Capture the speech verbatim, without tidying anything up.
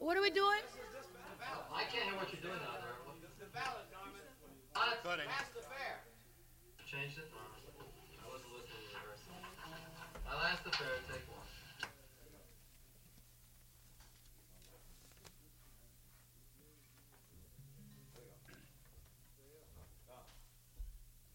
What are we doing? I can't hear what you're doing out there. The ballot, Norman. Uh, Pass the fair. Changed it? Uh,